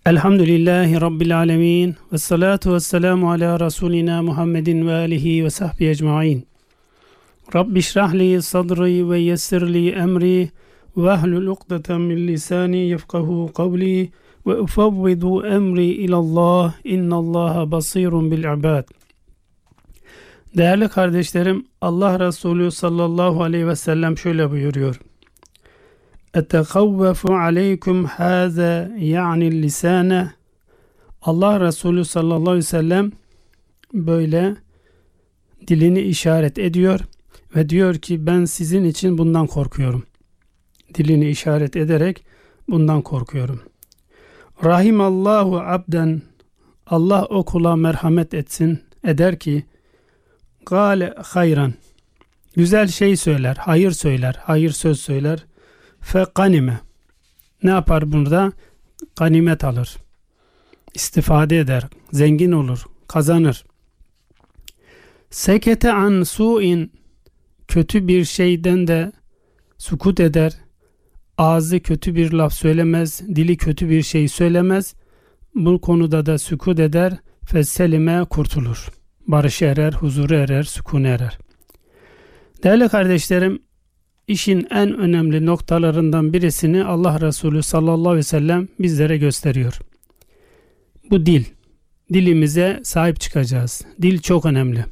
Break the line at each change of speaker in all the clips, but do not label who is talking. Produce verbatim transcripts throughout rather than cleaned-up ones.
Elhamdülillahi Rabbil alemin. Ve salatu ve selamu ala Resulina Muhammedin ve alihi ve sahbihi ecma'in. Rabbi şrahli sadri ve yessirli emri ve ahlul ukdeten min lisani yefkahu kavli ve ufavvidu emri ilallah innallaha basirun bil ibad. Değerli kardeşlerim, Allah Resulü sallallahu aleyhi ve sellem şöyle buyuruyor. Etekavvefu aleykum hâze ya'nil lisâne. Allah Resulü sallallahu aleyhi ve sellem böyle dilini işaret ediyor ve diyor ki ben sizin için bundan korkuyorum. Dilini işaret ederek bundan korkuyorum. Rahimallahu abden. Allah o kula merhamet etsin, eder ki gâle hayran. Güzel şey söyler, hayır söyler, hayır söz söyler. Fe ganime. Ne yapar burada? Ganimet alır. İstifade eder. Zengin olur. Kazanır. Sekete an su'in. Kötü bir şeyden de sukut eder. Ağzı kötü bir laf söylemez. Dili kötü bir şey söylemez. Bu konuda da sukut eder. Fesselime kurtulur. Barışa erer, huzura erer, sükûne erer. Değerli kardeşlerim, İşin en önemli noktalarından birisini Allah Resulü sallallahu aleyhi ve sellem bizlere gösteriyor. Bu dil. Dilimize sahip çıkacağız. Dil çok önemli.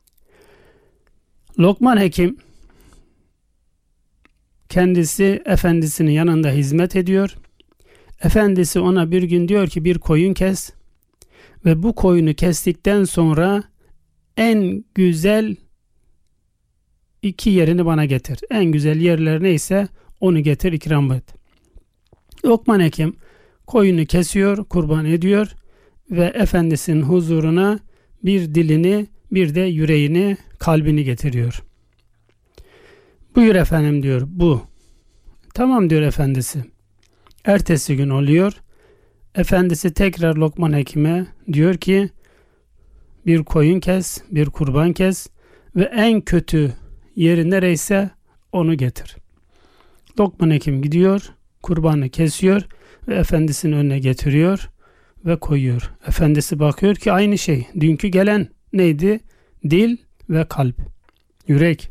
Lokman Hekim kendisi efendisinin yanında hizmet ediyor. Efendisi ona bir gün diyor ki bir koyun kes ve bu koyunu kestikten sonra en güzel İki yerini bana getir. En güzel yerler neyse onu getir, ikram et. Lokman Hekim koyunu kesiyor, kurban ediyor ve efendisinin huzuruna bir dilini, bir de yüreğini, kalbini getiriyor. Buyur efendim diyor, bu. Tamam diyor efendisi. Ertesi gün oluyor. Efendisi tekrar Lokman Hekim'e diyor ki bir koyun kes, bir kurban kes ve en kötü yeri nereyse onu getir. Lokman Hekim gidiyor, kurbanı kesiyor ve efendisinin önüne getiriyor ve koyuyor. Efendisi bakıyor ki aynı şey. Dünkü gelen neydi? Dil ve kalp, yürek.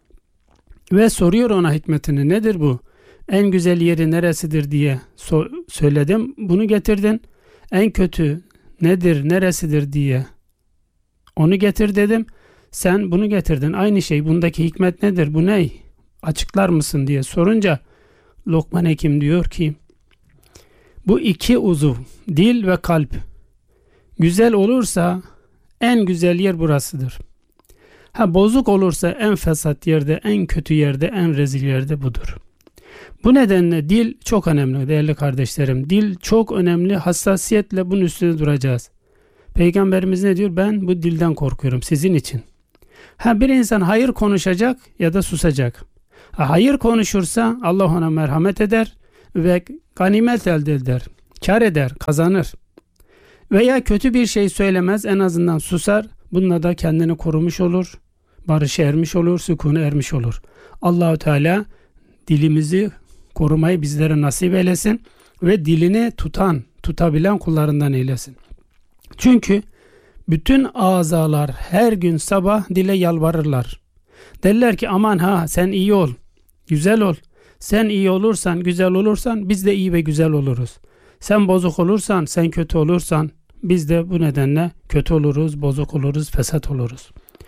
Ve soruyor ona hikmetini. Nedir bu? En güzel yeri neresidir diye so- söyledim. Bunu getirdin. En kötü nedir, neresidir diye onu getir dedim. Sen bunu getirdin. Aynı şey. Bundaki hikmet nedir? Bu ne? Açıklar mısın diye sorunca Lokman Hekim diyor ki bu iki uzuv, dil ve kalp güzel olursa en güzel yer burasıdır. Ha bozuk olursa en fesat yerde, en kötü yerde, en rezil yerde budur. Bu nedenle dil çok önemli değerli kardeşlerim. Dil çok önemli. Hassasiyetle bunun üstünde duracağız. Peygamberimiz ne diyor? Ben bu dilden korkuyorum sizin için. Ha bir insan hayır konuşacak ya da susacak. Ha, hayır konuşursa Allah ona merhamet eder ve ganimet elde eder, kar eder, kazanır. Veya kötü bir şey söylemez, en azından susar. Bununla da kendini korumuş olur, barışa ermiş olur, sükûne ermiş olur. Allah-u Teala dilimizi korumayı bizlere nasip eylesin ve dilini tutan, tutabilen kullarından eylesin. Çünkü bütün azalar her gün sabah dile yalvarırlar. Derler ki aman ha sen iyi ol, güzel ol. Sen iyi olursan, güzel olursan biz de iyi ve güzel oluruz. Sen bozuk olursan, sen kötü olursan biz de bu nedenle kötü oluruz, bozuk oluruz, fesat oluruz.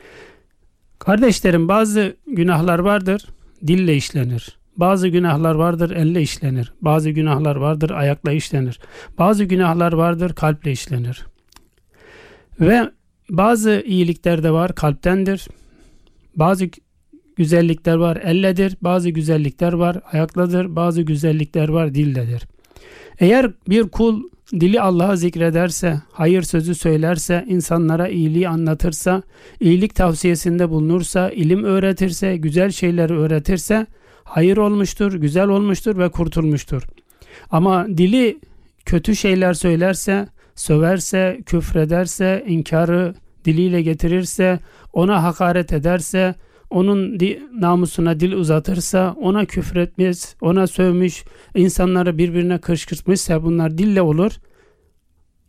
Kardeşlerim bazı günahlar vardır, dille işlenir. Bazı günahlar vardır, elle işlenir. Bazı günahlar vardır, ayakla işlenir. Bazı günahlar vardır, kalple işlenir. Ve bazı iyilikler de var kalptendir. Bazı güzellikler var elledir. Bazı güzellikler var ayakladır. Bazı güzellikler var dilledir. Eğer bir kul dili Allah'a zikrederse, hayır sözü söylerse, insanlara iyiliği anlatırsa, iyilik tavsiyesinde bulunursa, ilim öğretirse, güzel şeyleri öğretirse hayır olmuştur, güzel olmuştur ve kurtulmuştur. Ama dili kötü şeyler söylerse, söverse, küfrederse, inkarı diliyle getirirse, ona hakaret ederse, onun namusuna dil uzatırsa, ona küfretmiş, ona sövmüş, insanları birbirine kışkırtmışsa bunlar dille olur.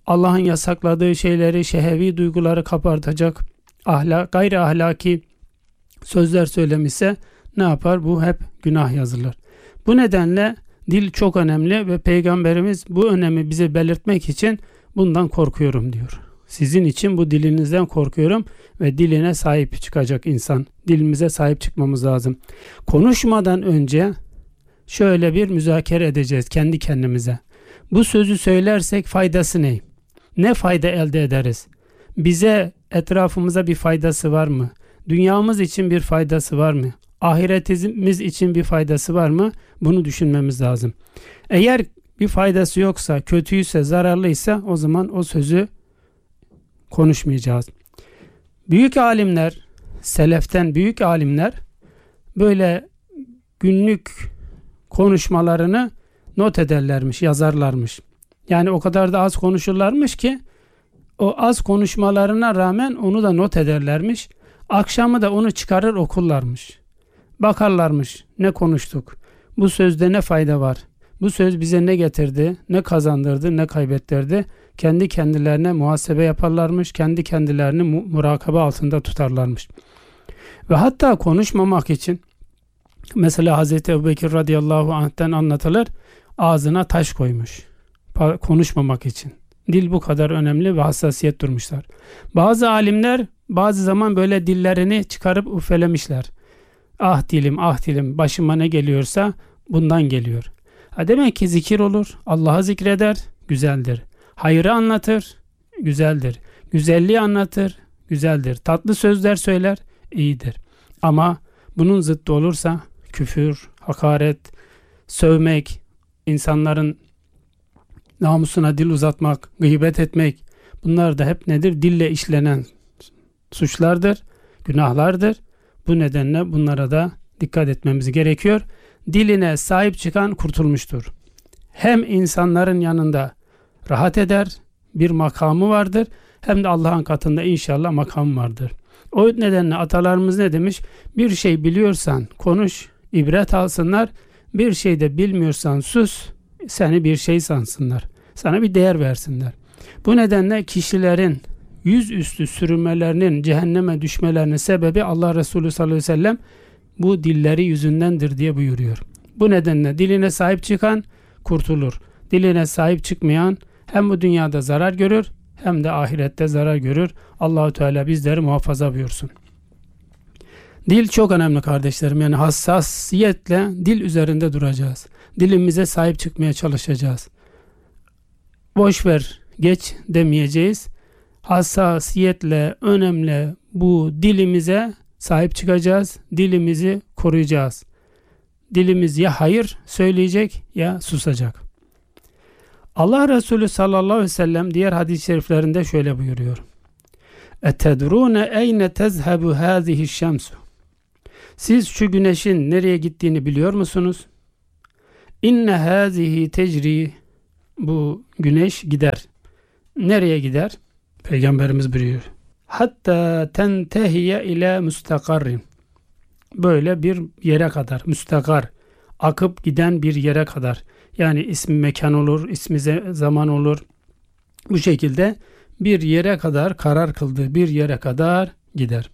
Allah'ın yasakladığı şeyleri, şehevi duyguları kabartacak ahlak, gayri ahlaki sözler söylemişse ne yapar? Bu hep günah yazılır. Bu nedenle dil çok önemli ve Peygamberimiz bu önemi bize belirtmek için bundan korkuyorum diyor. Sizin için bu dilinizden korkuyorum ve diline sahip çıkacak insan. Dilimize sahip çıkmamız lazım. Konuşmadan önce şöyle bir müzakere edeceğiz kendi kendimize. Bu sözü söylersek faydası ne? Ne fayda elde ederiz? Bize, etrafımıza bir faydası var mı? Dünyamız için bir faydası var mı? Ahiretimiz için bir faydası var mı? Bunu düşünmemiz lazım. Eğer bir faydası yoksa, kötüyse, zararlıysa o zaman o sözü konuşmayacağız. Büyük alimler, seleften büyük alimler böyle günlük konuşmalarını not ederlermiş, yazarlarmış. Yani o kadar da az konuşurlarmış ki o az konuşmalarına rağmen onu da not ederlermiş. Akşamı da onu çıkarır okurlarmış. Bakarlarmış ne konuştuk, bu sözde ne fayda var, bu söz bize ne getirdi, ne kazandırdı, ne kaybettirdi. Kendi kendilerine muhasebe yaparlarmış, kendi kendilerini murakabe altında tutarlarmış. Ve hatta konuşmamak için mesela Hazreti Ebubekir radıyallahu anh'ten anlatılır, ağzına taş koymuş konuşmamak için. Dil bu kadar önemli ve hassasiyet durmuşlar. Bazı alimler bazı zaman böyle dillerini çıkarıp ufelemişler. Ah dilim, ah dilim, başıma ne geliyorsa bundan geliyor. Ha demek ki zikir olur, Allah'ı zikreder, güzeldir. Hayrı anlatır, güzeldir. Güzelliği anlatır, güzeldir. Tatlı sözler söyler, iyidir. Ama bunun zıttı olursa küfür, hakaret, sövmek, insanların namusuna dil uzatmak, gıybet etmek, bunlar da hep nedir? Dille işlenen suçlardır, günahlardır. Bu nedenle bunlara da dikkat etmemiz gerekiyor. Diline sahip çıkan kurtulmuştur. Hem insanların yanında rahat eder, bir makamı vardır, hem de Allah'ın katında inşallah makam vardır. O nedenle atalarımız ne demiş? Bir şey biliyorsan konuş, ibret alsınlar. Bir şey de bilmiyorsan sus, seni bir şey sansınlar. Sana bir değer versinler. Bu nedenle kişilerin yüzüstü sürünmelerinin, cehenneme düşmelerinin sebebi Allah Resulü sallallahu aleyhi ve sellem bu dilleri yüzündendir diye buyuruyor. Bu nedenle diline sahip çıkan kurtulur. Diline sahip çıkmayan hem bu dünyada zarar görür hem de ahirette zarar görür. Allahu Teala bizleri muhafaza buyursun. Dil çok önemli kardeşlerim. Yani hassasiyetle dil üzerinde duracağız. Dilimize sahip çıkmaya çalışacağız. Boş ver, geç demeyeceğiz. Hassasiyetle, önemli bu dilimize sahip çıkacağız. Dilimizi koruyacağız. Dilimiz ya hayır söyleyecek ya susacak. Allah Resulü sallallahu aleyhi ve sellem diğer hadis-i şeriflerinde şöyle buyuruyor. اَتَدْرُونَ اَيْنَ تَذْهَبُ هَذِهِ الشَّمْسُ Siz şu güneşin nereye gittiğini biliyor musunuz? İnne hâzihi tecri Bu güneş gider. Nereye gider? Peygamberimiz buyuruyor. Hatta tentehiye ile müstakarrin. Böyle bir yere kadar, müstakar, akıp giden bir yere kadar. Yani ismi mekan olur, ismi zaman olur. Bu şekilde bir yere kadar, karar kıldığı bir yere kadar gider.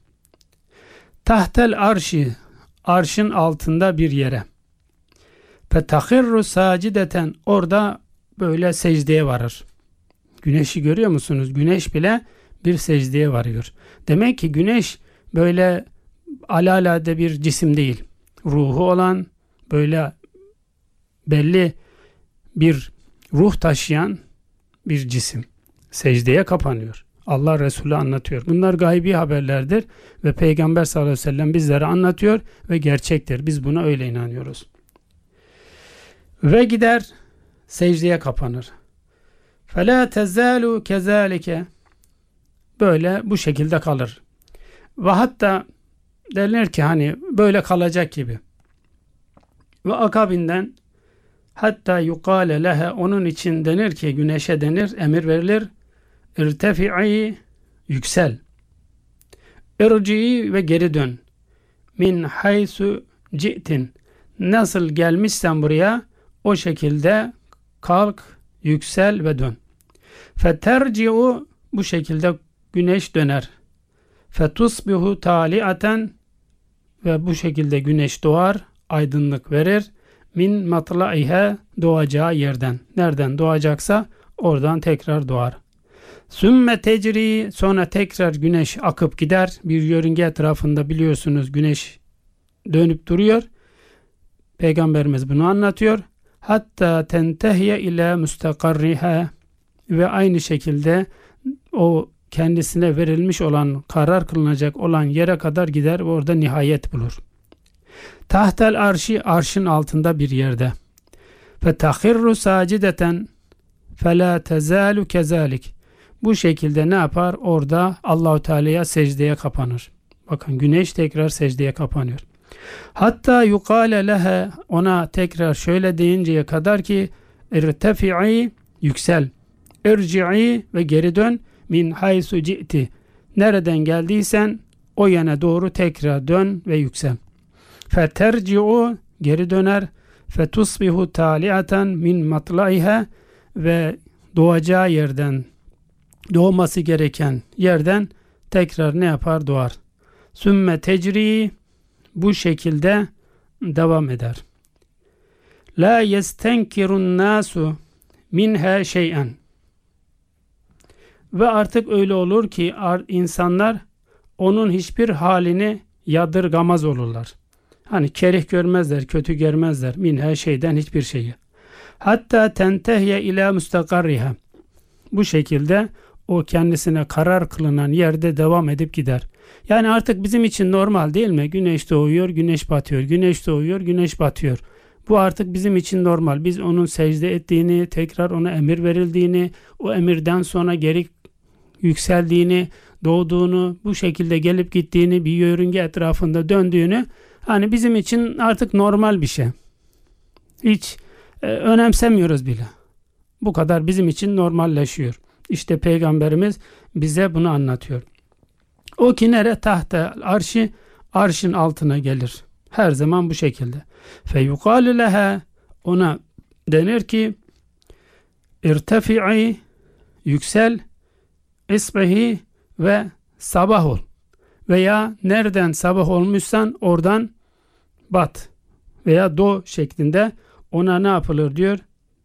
Tahtel arşi, arşın altında bir yere. Fetahirru sacideten, orada böyle secdeye varır. Güneşi görüyor musunuz? Güneş bile bir secdeye varıyor. Demek ki güneş böyle alelade bir cisim değil. Ruhu olan, böyle belli bir ruh taşıyan bir cisim. Secdeye kapanıyor. Allah Resulü anlatıyor. Bunlar gaybi haberlerdir ve Peygamber sallallahu aleyhi ve sellem bizlere anlatıyor ve gerçektir. Biz buna öyle inanıyoruz. Ve gider secdeye kapanır. فَلَا تَزَالُوا كَذَٰلِكَ Böyle bu şekilde kalır. Ve hatta derler ki hani böyle kalacak gibi. Ve akabinden hatta yukale lehe, onun için denir ki, güneşe denir, emir verilir. İrtefi'i, yüksel. İrci'i, ve geri dön. Min haysu ci'tin, nasıl gelmişsen buraya o şekilde kalk, yüksel ve dön. Feterci'u, bu şekilde güneş döner. Fetusbihu taliaten, ve bu şekilde güneş doğar, aydınlık verir. Min matlaiha, doğacağı yerden. Nereden doğacaksa oradan tekrar doğar. Sümme tecri, sonra tekrar güneş akıp gider. Bir yörünge etrafında biliyorsunuz güneş dönüp duruyor. Peygamberimiz bunu anlatıyor. Hatta tentehiye ile müstakarriha, ve aynı şekilde o kendisine verilmiş olan, karar kılınacak olan yere kadar gider ve orada nihayet bulur. Tahtel arşi, arşın altında bir yerde. Fetahirru sacideten fela tezalu kezalik. Bu şekilde ne yapar? Orada Allahu Teala'ya secdeye kapanır. Bakın güneş tekrar secdeye kapanıyor. Hatta yukale lehe, ona tekrar şöyle deyinceye kadar ki irtefi'i, yüksel. İrci'i, ve geri dön. Min haysu ci'ti, nereden geldiysen o yana doğru tekrar dön ve yüksel. Feterci'u, geri döner. Fetusbihu taliaten min matlaiha, ve doğacağı yerden, doğması gereken yerden tekrar ne yapar? Doğar. Sümme tecri, bu şekilde devam eder. La yestenkirun nasu minha şey'en, ve artık öyle olur ki insanlar onun hiçbir halini yadırgamaz olurlar. Hani kerih görmezler, kötü görmezler. Minha, şeyden, hiçbir şeyi. Hatta tentehye ila müstakarriha. Bu şekilde o kendisine karar kılınan yerde devam edip gider. Yani artık bizim için normal değil mi? Güneş doğuyor, güneş batıyor. Güneş doğuyor, güneş batıyor. Bu artık bizim için normal. Biz onun secde ettiğini, tekrar ona emir verildiğini, o emirden sonra geri yükseldiğini, doğduğunu, bu şekilde gelip gittiğini, bir yörünge etrafında döndüğünü, hani bizim için artık normal bir şey. Hiç e, önemsemiyoruz bile. Bu kadar bizim için normalleşiyor. İşte Peygamberimiz bize bunu anlatıyor. O ki nere? Tahta arşi, arşın altına gelir. Her zaman bu şekilde. Feyukâlu leha, ona denir ki irtefi'i, yüksel, isbihi, ve sabah ol. Veya nereden sabah olmuşsan oradan bat veya doğ şeklinde ona ne yapılır diyor?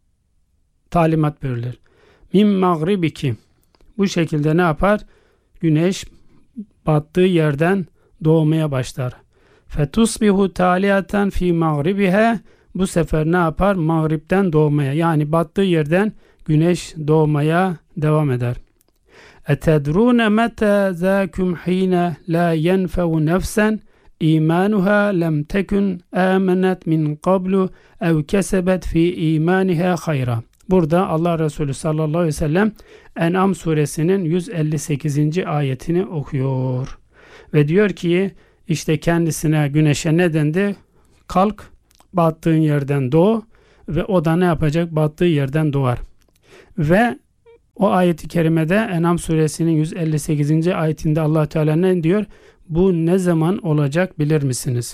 Talimat verilir. Min mağribiki, bu şekilde ne yapar? Güneş battığı yerden doğmaya başlar. Fetusbihu taliaten fi mağribiha, bu sefer ne yapar? Mağripten doğmaya, yani battığı yerden güneş doğmaya devam eder. Etedrune meta zâkum hîne la yenfevu nefsen İmanuha lem tekun amenet min qablu ev kesebet fi imaniha hayra. Burada Allah Resulü sallallahu aleyhi ve sellem En'am suresinin yüz elli sekizinci ayetini okuyor. Ve diyor ki işte kendisine, güneşe ne dendi? Kalk, battığın yerden doğ, ve o da ne yapacak? Battığı yerden doğar. Ve o ayeti kerimede En'am suresinin yüz elli sekizinci ayetinde Allah Teala ne diyor? Bu ne zaman olacak bilir misiniz?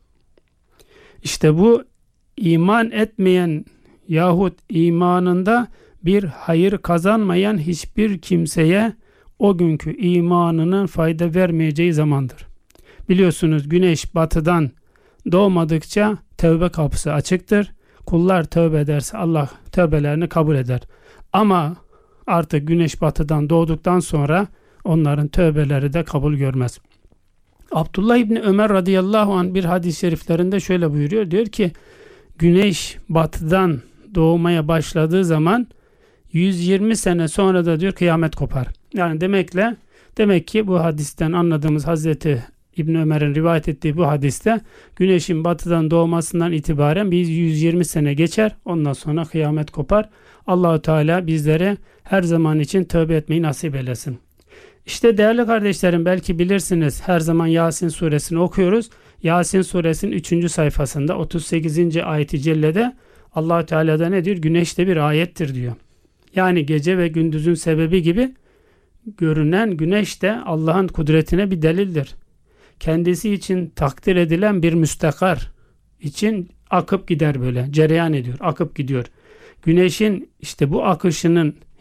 İşte bu iman etmeyen yahut imanında bir hayır kazanmayan hiçbir kimseye o günkü imanının fayda vermeyeceği zamandır. Biliyorsunuz güneş batıdan doğmadıkça tövbe kapısı açıktır. Kullar tövbe ederse Allah tövbelerini kabul eder. Ama artık güneş batıdan doğduktan sonra onların tövbeleri de kabul görmez. Abdullah İbni Ömer radıyallahu anh bir hadis-i şeriflerinde şöyle buyuruyor. Diyor ki güneş batıdan doğmaya başladığı zaman yüz yirmi sene sonra da diyor kıyamet kopar. Yani demekle demek ki bu hadisten anladığımız Hazreti İbn Ömer'in rivayet ettiği bu hadiste güneşin batıdan doğmasından itibaren biz yüz yirmi sene geçer. Ondan sonra kıyamet kopar. Allahu Teala bizlere her zaman için tövbe etmeyi nasip eylesin. İşte değerli kardeşlerim, belki bilirsiniz, her zaman Yasin suresini okuyoruz. Yasin suresinin üçüncü sayfasında otuz sekizinci ayeti cellede Allah Teala da ne diyor? Güneş de bir ayettir diyor. Yani gece ve gündüzün sebebi gibi görünen güneş de Allah'ın kudretine bir delildir. Kendisi için takdir edilen bir müstakar için akıp gider, böyle cereyan ediyor, akıp gidiyor. Güneşin işte bu akışının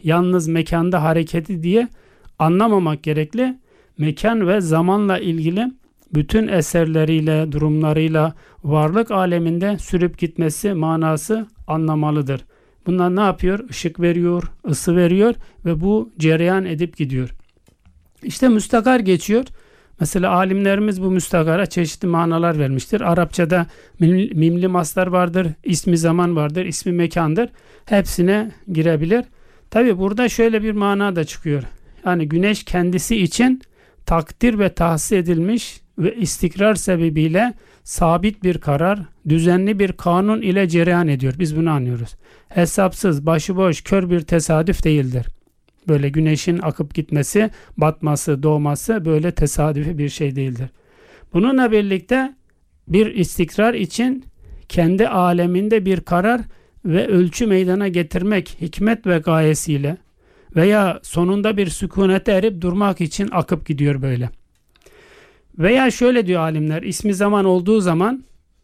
yalnız mekanda hareketi diye anlamamak gerekli. Mekan ve zamanla ilgili bütün eserleriyle, durumlarıyla varlık aleminde sürüp gitmesi manası anlamalıdır. Bunlar ne yapıyor? Işık veriyor, ısı veriyor ve bu cereyan edip gidiyor. İşte müstakar geçiyor. Mesela alimlerimiz bu müstakara çeşitli manalar vermiştir. Arapçada mimli maslar vardır, ismi zaman vardır, ismi mekandır. Hepsine girebilir. Tabi burada şöyle bir mana da çıkıyor. Yani güneş kendisi için takdir ve tahsis edilmiş ve istikrar sebebiyle sabit bir karar, düzenli bir kanun ile cereyan ediyor. Biz bunu anlıyoruz. Hesapsız, başıboş, kör bir tesadüf değildir. Böyle güneşin akıp gitmesi, batması, doğması böyle tesadüfi bir şey değildir. Bununla birlikte bir istikrar için kendi aleminde bir karar ve ölçü meydana getirmek hikmet ve gayesiyle veya sonunda bir sükunete erip durmak için akıp gidiyor böyle. Veya şöyle diyor alimler, ismi zaman olduğu zaman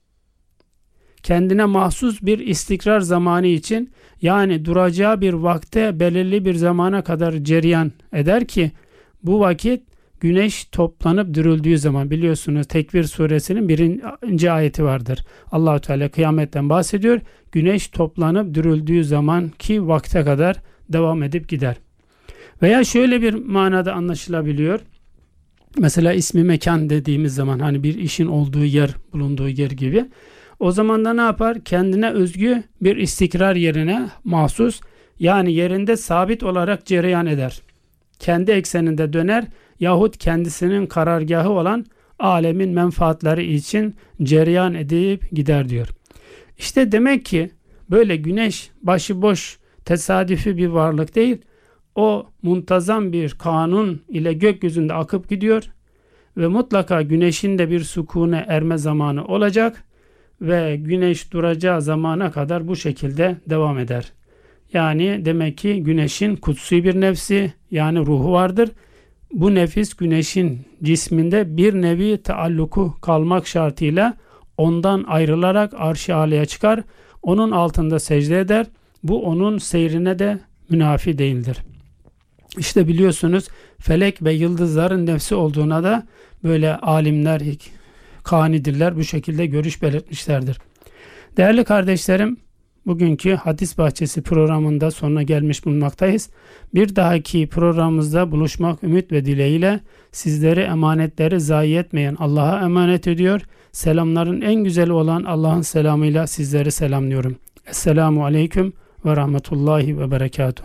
kendine mahsus bir istikrar zamanı için, yani duracağı bir vakte belirli bir zamana kadar cereyan eder ki bu vakit güneş toplanıp dürüldüğü zaman, biliyorsunuz Tekvir suresinin birinci ayeti vardır. Allah-u Teala kıyametten bahsediyor. Güneş toplanıp dürüldüğü zaman ki vakte kadar devam edip gider. Veya şöyle bir manada anlaşılabiliyor. Mesela ismi mekan dediğimiz zaman hani bir işin olduğu yer, bulunduğu yer gibi. O zaman da ne yapar? Kendine özgü bir istikrar yerine mahsus, yani yerinde sabit olarak cereyan eder. Kendi ekseninde döner yahut kendisinin karargahı olan alemin menfaatleri için cereyan edip gider diyor. İşte demek ki böyle güneş başıboş tesadüfi bir varlık değil. O muntazam bir kanun ile gökyüzünde akıp gidiyor ve mutlaka güneşin de bir sükûne erme zamanı olacak ve güneş duracağı zamana kadar bu şekilde devam eder. Yani demek ki güneşin kutsi bir nefsi, yani ruhu vardır. Bu nefis güneşin cisminde bir nevi taalluku kalmak şartıyla ondan ayrılarak arş-ı alaya çıkar. Onun altında secde eder. Bu onun seyrine de münafi değildir. İşte biliyorsunuz felek ve yıldızların nefsi olduğuna da böyle alimler, kanidirler bu şekilde görüş belirtmişlerdir. Değerli kardeşlerim, bugünkü Hadis Bahçesi programında sonuna gelmiş bulunmaktayız. Bir dahaki programımızda buluşmak ümit ve dileğiyle sizleri emanetleri zayi etmeyen Allah'a emanet ediyor. Selamların en güzeli olan Allah'ın selamıyla sizleri selamlıyorum. Esselamu Aleyküm ve Rahmetullahi ve Berekatuhu.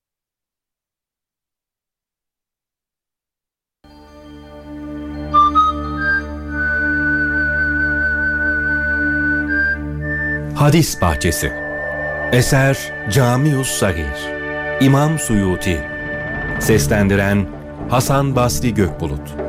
Hadis Bahçesi. Eser Camius Sagir. İmam Suyuti. Seslendiren Hasan Basri Gökbulut.